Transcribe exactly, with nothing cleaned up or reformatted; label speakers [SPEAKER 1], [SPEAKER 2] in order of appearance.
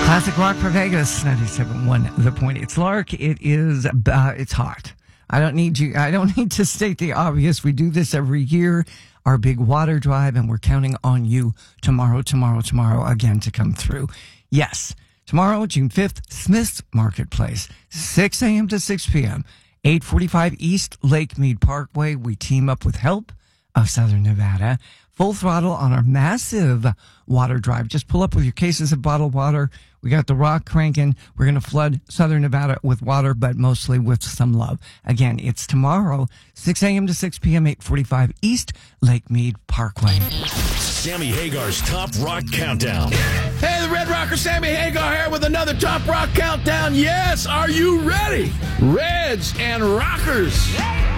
[SPEAKER 1] Classic Rock for Vegas, ninety-seven point one The Point. It's Lark. It is, uh, it's hot. I don't need you, I don't need to state the obvious. We do this every year, our big water drive, and we're counting on you tomorrow, tomorrow, tomorrow again to come through. Yes, tomorrow, June fifth, Smith's Marketplace, six a.m. to six p.m., eight forty-five East Lake Mead Parkway. We team up with Help of Southern Nevada. Full throttle on our massive water drive. Just pull up with your cases of bottled water. We got the rock cranking. We're going to flood Southern Nevada with water, but mostly with some love. Again, it's tomorrow, six a.m. to six p.m., eight forty-five East Lake Mead Parkway.
[SPEAKER 2] Sammy Hagar's Top Rock Countdown.
[SPEAKER 3] Hey, the Red Rocker Sammy Hagar here with another Top Rock Countdown. Yes, are you ready? Reds and Rockers.